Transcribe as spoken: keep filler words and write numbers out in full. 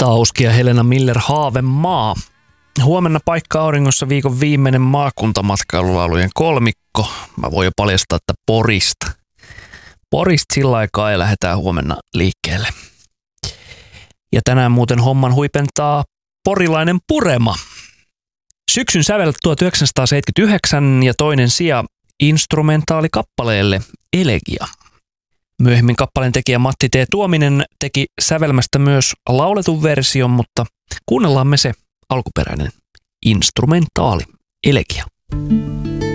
Tauski ja Helena Miller, Haavemaa. Huomenna paikka auringossa viikon viimeinen maakuntamatkailualueen kolmikko. Mä voin jo paljastaa, että Porista. Porista sillä aikaa ja lähdetään huomenna liikkeelle. Ja tänään muuten homman huipentaa porilainen Purema. Syksyn sävel tuhatyhdeksänsataaseitsemänkymmentäyhdeksän ja toinen sija instrumentaalikappaleelle Elegia. Myöhemmin kappaleen tekijä Matti T. Tuominen teki sävelmästä myös lauletun version, mutta kuunnellaan me se alkuperäinen instrumentaali Elegia.